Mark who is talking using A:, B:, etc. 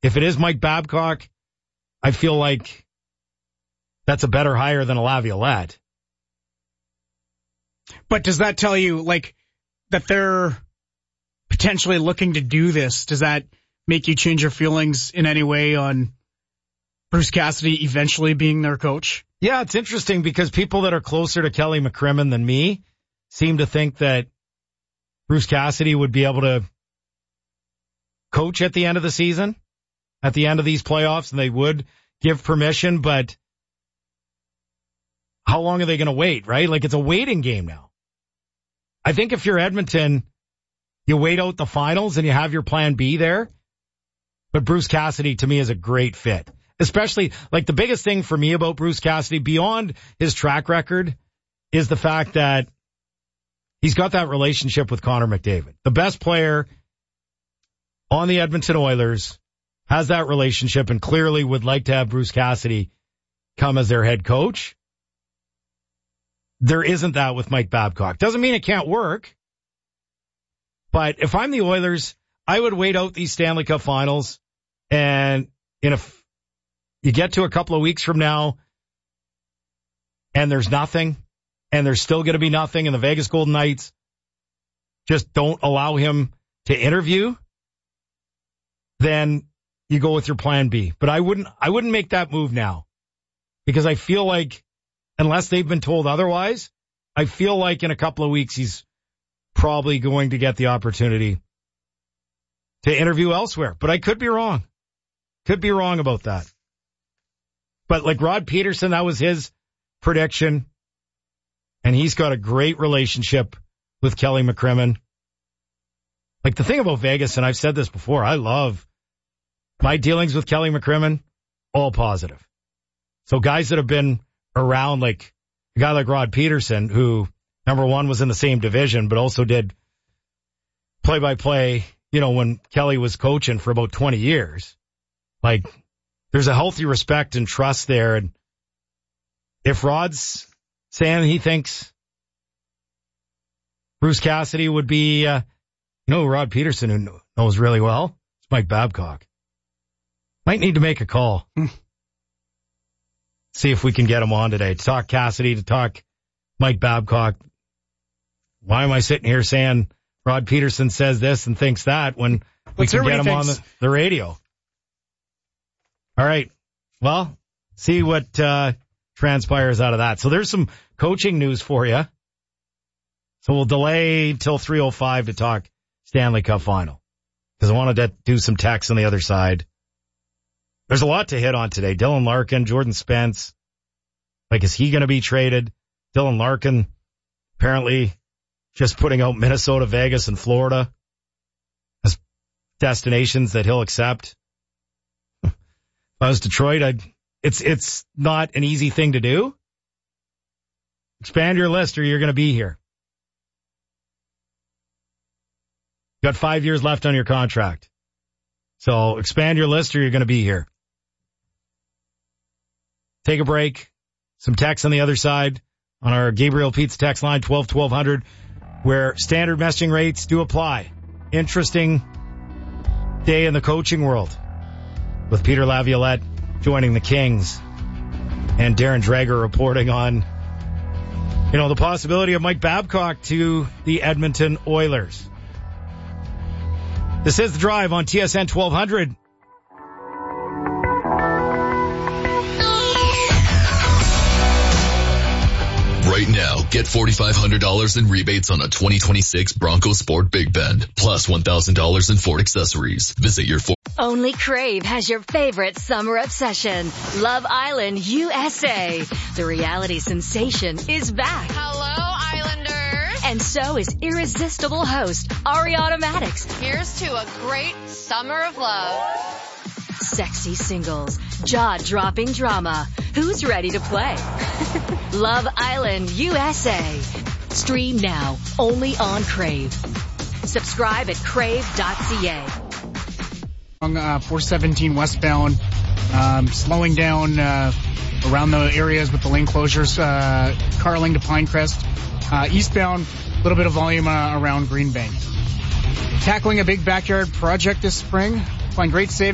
A: If it is Mike Babcock, I feel like that's a better hire than a Laviolette.
B: But does that tell you, like, that they're potentially looking to do this? Does that make you change your feelings in any way on Bruce Cassidy eventually being their coach?
A: Yeah, it's interesting because people that are closer to Kelly McCrimmon than me seem to think that Bruce Cassidy would be able to coach at the end of the season, at the end of these playoffs, and they would give permission, but how long are they going to wait, right? Like, it's a waiting game now. I think if you're Edmonton, you wait out the finals and you have your plan B there. But Bruce Cassidy, to me, is a great fit. Especially, like, the biggest thing for me about Bruce Cassidy, beyond his track record, is the fact that he's got that relationship with Connor McDavid. The best player on the Edmonton Oilers has that relationship and clearly would like to have Bruce Cassidy come as their head coach. There isn't that with Mike Babcock. Doesn't mean it can't work. But if I'm the Oilers, I would wait out these Stanley Cup finals. And if you get to a couple of weeks from now and there's nothing, and there's still going to be nothing, and the Vegas Golden Knights just don't allow him to interview, then you go with your plan B. But I wouldn't make that move now, because I feel like, unless they've been told otherwise, I feel like in a couple of weeks he's probably going to get the opportunity to interview elsewhere. But I could be wrong. Could be wrong about that. But like Rod Peterson, that was his prediction. And he's got a great relationship with Kelly McCrimmon. Like, the thing about Vegas, and I've said this before, I love my dealings with Kelly McCrimmon, all positive. So guys that have been around, like a guy like Rod Peterson, who, number one, was in the same division, but also did play-by-play, when Kelly was coaching for about 20 years. Like, there's a healthy respect and trust there. And if Rod's saying he thinks Bruce Cassidy would be, Rod Peterson, who knows really well, it's Mike Babcock. Might need to make a call. See if we can get him on today to talk Cassidy, to talk Mike Babcock. Why am I sitting here saying Rod Peterson says this and thinks that when we can get him on the radio? All right. Well, see what transpires out of that. So there's some coaching news for you. So we'll delay till 3:05 to talk Stanley Cup final, because I wanted to do some text on the other side. There's a lot to hit on today. Dylan Larkin, Jordan Spence. Like, is he going to be traded? Dylan Larkin apparently just putting out Minnesota, Vegas, and Florida as destinations that he'll accept. If I was Detroit, it's not an easy thing to do. Expand your list or you're going to be here. You got 5 years left on your contract. So expand your list or you're going to be here. Take a break. Some text on the other side on our Gabriel Pizza text line, 12-1200, where standard messaging rates do apply. Interesting day in the coaching world with Peter Laviolette joining the Kings and Darren Dreger reporting on, the possibility of Mike Babcock to the Edmonton Oilers. This is The Drive on TSN 1200.
C: Right now, get $4,500 in rebates on a 2026 Bronco Sport Big Bend, plus $1,000 in Ford accessories. Visit your Ford.
D: Only Crave has your favorite summer obsession, Love Island USA. The reality sensation is back.
E: Hello, Islanders.
D: And so is irresistible host Ariana Madix.
E: Here's to a great summer of love.
D: Sexy singles, jaw-dropping drama. Who's ready to play? Love Island USA. Stream now, only on Crave. Subscribe at crave.ca.
B: 417 westbound, slowing down around the areas with the lane closures, Carling to Pinecrest. Eastbound, a little bit of volume around Green Bank. Tackling a big backyard project this spring. Find great savings